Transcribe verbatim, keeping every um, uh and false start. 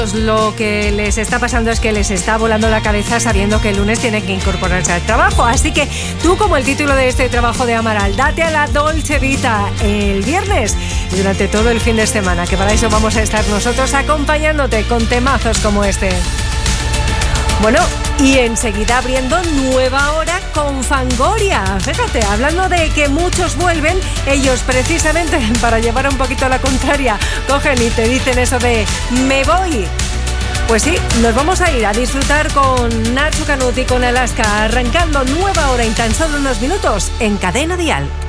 Lo que les está pasando es que les está volando la cabeza sabiendo que el lunes tienen que incorporarse al trabajo. Así que tú, como el título de este trabajo de Amaral, date a la Dolce Vita el viernes y durante todo el fin de semana, que para eso vamos a estar nosotros acompañándote con temazos como este. Bueno, y enseguida abriendo nueva hora con Fangoria. Fíjate, hablando de que muchos vuelven, ellos precisamente para llevar un poquito a la contraria, cogen y te dicen eso de me voy. Pues sí, nos vamos a ir a disfrutar con Nacho Canut y con Alaska, arrancando nueva hora en tan solo unos minutos en Cadena Dial.